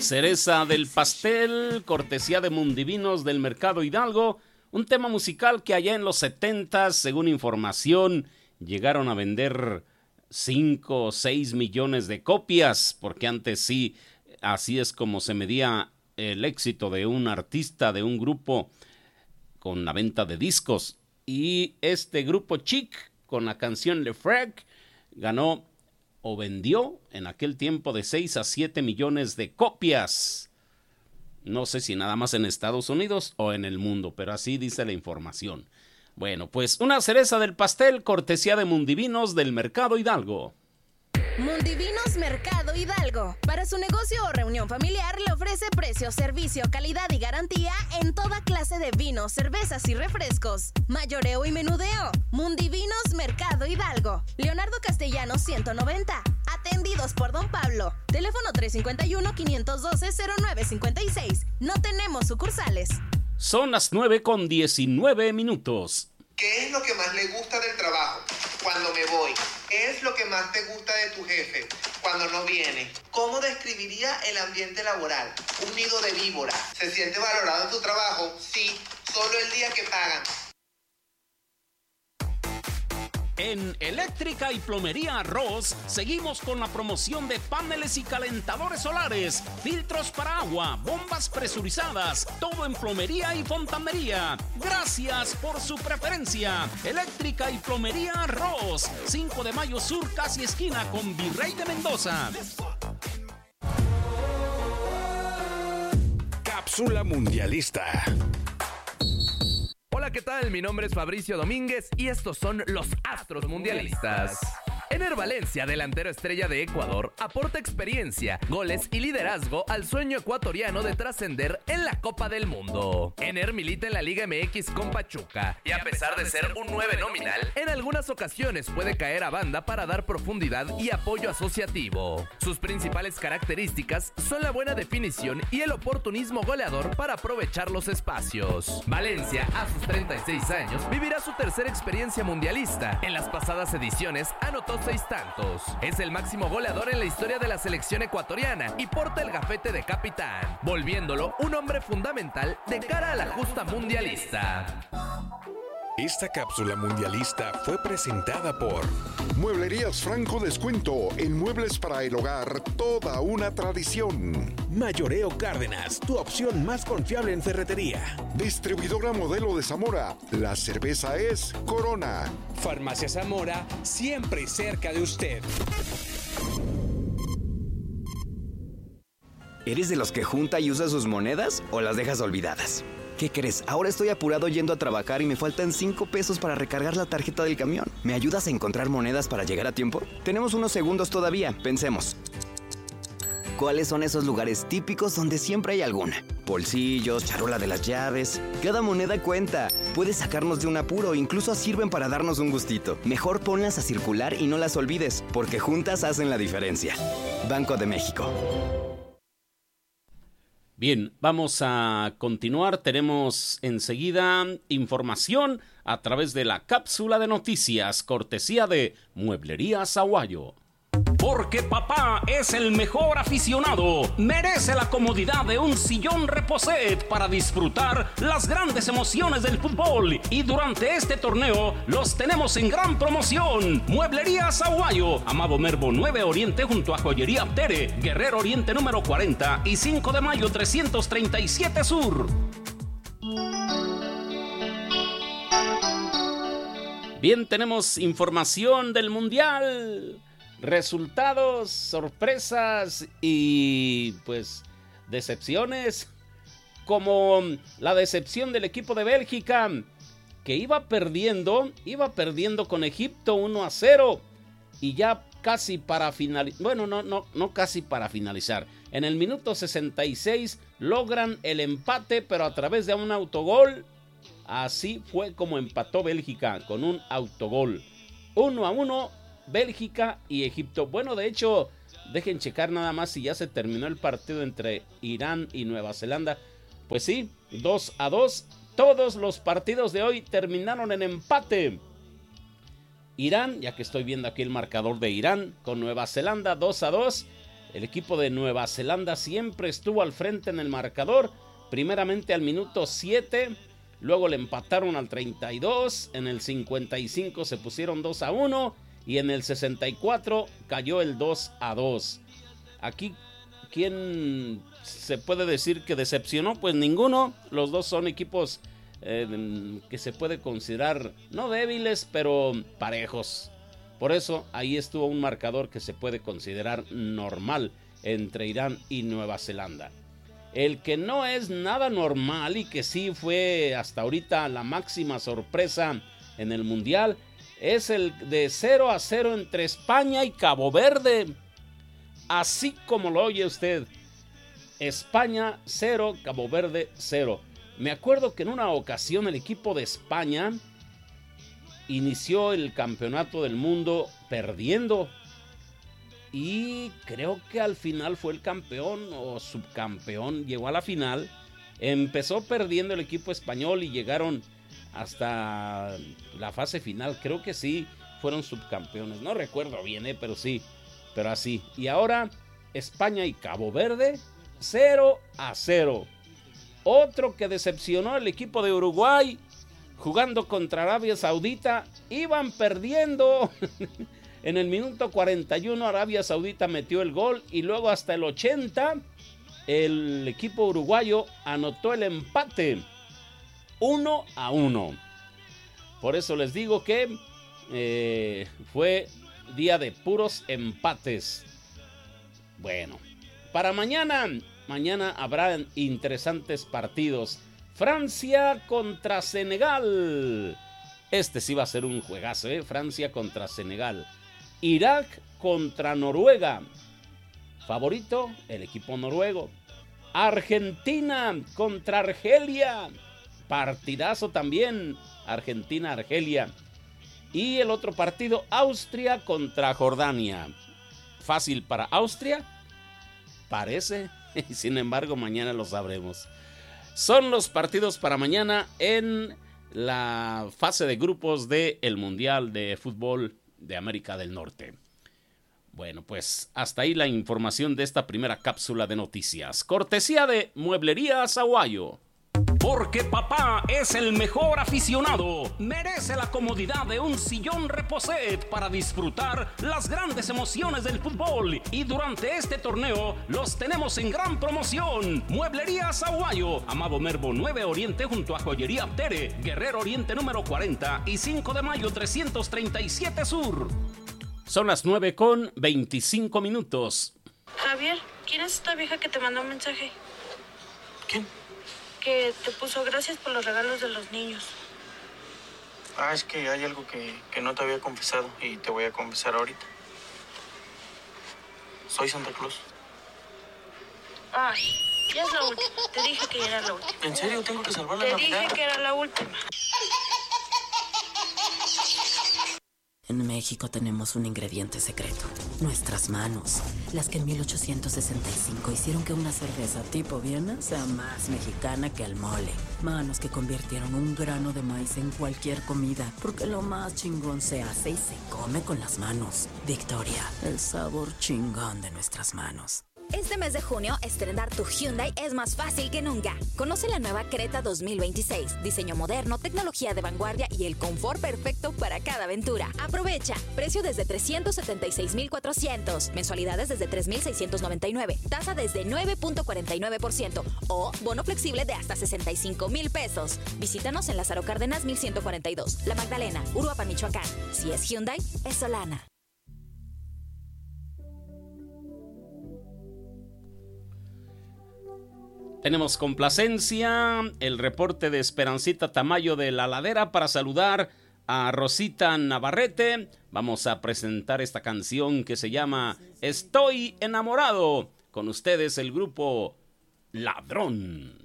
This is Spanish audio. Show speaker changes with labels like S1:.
S1: Cereza del pastel, cortesía de Mundivinos del Mercado Hidalgo, un tema musical que allá en los 70, según información, llegaron a vender 5 o 6 millones de copias, porque antes sí, así es como se medía el éxito de un artista, de un grupo, con la venta de discos. Y este grupo Chic, con la canción Le Frag, ganó o vendió en aquel tiempo de 6 a 7 millones de copias. No sé si nada más en Estados Unidos o en el mundo, pero así dice la información. Bueno, pues una cereza del pastel, cortesía de Mundivinos del Mercado Hidalgo.
S2: Mundivinos Mercado Hidalgo. Para su negocio o reunión familiar le ofrece precio, servicio, calidad y garantía en toda clase de vinos, cervezas y refrescos. Mayoreo y menudeo. Mundivinos Mercado Hidalgo. Leonardo Castellanos 190. Atendidos por Don Pablo. Teléfono 351-512-0956. No tenemos sucursales.
S1: Son las 9:19.
S3: ¿Qué es lo que más le gusta del trabajo? Cuando me voy. ¿Qué es lo que más te gusta de tu jefe cuando no viene? ¿Cómo describiría el ambiente laboral? Un nido de víboras. ¿Se siente valorado en tu trabajo? Sí, solo el día que pagan.
S1: En Eléctrica y Plomería Ross seguimos con la promoción de paneles y calentadores solares, filtros para agua, bombas presurizadas, todo en plomería y fontanería. Gracias por su preferencia. Eléctrica y Plomería Ross, 5 de Mayo Sur, casi esquina con Virrey de Mendoza.
S4: Cápsula mundialista.
S5: Hola, ¿qué tal? Mi nombre es Fabricio Domínguez y estos son los Astros Mundialistas. Ener Valencia, delantero estrella de Ecuador, aporta experiencia, goles y liderazgo al sueño ecuatoriano de trascender en la Copa del Mundo. Ener milita en la Liga MX con Pachuca y a pesar de ser un 9 nominal, en algunas ocasiones puede caer a banda para dar profundidad y apoyo asociativo. Sus principales características son la buena definición y el oportunismo goleador para aprovechar los espacios. Valencia, a sus 36 años, vivirá su tercera experiencia mundialista. En las pasadas ediciones anotó 6 tantos. Es el máximo goleador en la historia de la selección ecuatoriana y porta el gafete de capitán, volviéndolo un hombre fundamental de cara a la justa mundialista.
S4: Esta cápsula mundialista fue presentada por
S6: Mueblerías Franco Descuento, en muebles para el hogar, toda una tradición.
S4: Mayoreo Cárdenas, tu opción más confiable en ferretería.
S6: Distribuidora Modelo de Zamora, la cerveza es Corona.
S7: Farmacia Zamora, siempre cerca de usted.
S8: ¿Eres de los que junta y usa sus monedas o las dejas olvidadas? ¿Qué crees? Ahora estoy apurado yendo a trabajar y me faltan 5 pesos para recargar la tarjeta del camión. ¿Me ayudas a encontrar monedas para llegar a tiempo? Tenemos unos segundos todavía, pensemos. ¿Cuáles son esos lugares típicos donde siempre hay alguna? Bolsillos, charola de las llaves. Cada moneda cuenta. Puede sacarnos de un apuro, incluso sirven para darnos un gustito. Mejor ponlas a circular y no las olvides, porque juntas hacen la diferencia. Banco de México.
S1: Bien, vamos a continuar. Tenemos enseguida información a través de la cápsula de noticias, cortesía de Mueblerías Aguayo. Porque papá es el mejor aficionado, merece la comodidad de un sillón Reposet para disfrutar las grandes emociones del fútbol. Y durante este torneo los tenemos en gran promoción. Mueblerías Aguayo, Amado Nervo 9 Oriente junto a Joyería Aptere, Guerrero Oriente número 40 y 5 de Mayo 337 Sur. Bien, tenemos información del Mundial. Resultados, sorpresas y pues decepciones, como la decepción del equipo de Bélgica que iba perdiendo con Egipto 1-0 y ya casi para finalizar, bueno, no casi para finalizar. En el minuto 66 logran el empate, pero a través de un autogol. Así fue como empató Bélgica, con un autogol. 1-1 Bélgica y Egipto. Bueno, de hecho, dejen checar nada más si ya se terminó el partido entre Irán y Nueva Zelanda. Pues sí, 2-2. Todos los partidos de hoy terminaron en empate. Irán, ya que estoy viendo aquí el marcador de Irán con Nueva Zelanda, 2-2. El equipo de Nueva Zelanda siempre estuvo al frente en el marcador, primeramente al minuto 7, luego le empataron al 32, en el 55 se pusieron 2-1 y en el 64 cayó el 2-2. Aquí, ¿quién se puede decir que decepcionó? Pues ninguno. Los dos son equipos que se puede considerar no débiles, pero parejos. Por eso ahí estuvo un marcador que se puede considerar normal entre Irán y Nueva Zelanda. El que no es nada normal y que sí fue hasta ahorita la máxima sorpresa en el Mundial es el de 0-0 entre España y Cabo Verde. Así como lo oye usted, España 0, Cabo Verde 0. Me acuerdo que en una ocasión el equipo de España inició el campeonato del mundo perdiendo y creo que al final fue el campeón o subcampeón, llegó a la final, empezó perdiendo el equipo español y llegaron hasta la fase final, creo que sí, fueron subcampeones, no recuerdo bien, pero sí, pero así. Y ahora España y Cabo Verde 0-0. Otro que decepcionó el equipo de Uruguay jugando contra Arabia Saudita, iban perdiendo. En el minuto 41 Arabia Saudita metió el gol y luego hasta el 80 el equipo uruguayo anotó el empate 1-1. Por eso les digo que fue día de puros empates. Bueno, para mañana habrá interesantes partidos. Francia contra Senegal. Este sí va a ser un juegazo, Francia contra Senegal. Irak contra Noruega. Favorito, el equipo noruego. Argentina contra Argelia. Partidazo también. Argentina-Argelia. Y el otro partido, Austria contra Jordania. Fácil para Austria, parece. Sin embargo, mañana lo sabremos. Son los partidos para mañana en la fase de grupos del Mundial de Fútbol de América del Norte. Bueno, pues hasta ahí la información de esta primera cápsula de noticias. Cortesía de Mueblerías Aguayo. Porque papá es el mejor aficionado. Merece la comodidad de un sillón Reposet para disfrutar las grandes emociones del fútbol. Y durante este torneo los tenemos en gran promoción. Mueblerías Aguayo, Amado Nervo 9 Oriente junto a Joyería Tere, Guerrero Oriente número 40 y 5 de mayo 337 Sur. Son las 9:25.
S9: Javier, ¿quién es esta vieja que te mandó un mensaje?
S10: ¿Quién?
S9: Que te puso gracias por los regalos de los niños.
S10: Ah, es que hay algo que no te había confesado y te voy a confesar ahorita. Soy Santa Claus.
S9: Ay, ya es la última. Te dije que ya era la última.
S10: ¿En serio? Tengo que salvar la
S9: Te
S10: Navidad.
S9: dije que era la última.
S11: En México tenemos un ingrediente secreto, nuestras manos, las que en 1865 hicieron que una cerveza tipo Viena sea más mexicana que el mole. Manos que convirtieron un grano de maíz en cualquier comida, porque lo más chingón se hace y se come con las manos. Victoria, el sabor chingón de nuestras manos.
S12: Este mes de junio, estrenar tu Hyundai es más fácil que nunca. Conoce la nueva Creta 2026. Diseño moderno, tecnología de vanguardia y el confort perfecto para cada aventura. Aprovecha. Precio desde $376,400. Mensualidades desde $3,699. Tasa desde 9.49%. O bono flexible de hasta $65,000. Visítanos en Lázaro Cárdenas 1142. La Magdalena, Uruapan, Michoacán. Si es Hyundai, es Solana.
S1: Tenemos complacencia, el reporte de Esperancita Tamayo de La Ladera para saludar a Rosita Navarrete. Vamos a presentar esta canción que se llama Estoy enamorado. Con ustedes el grupo Ladrón.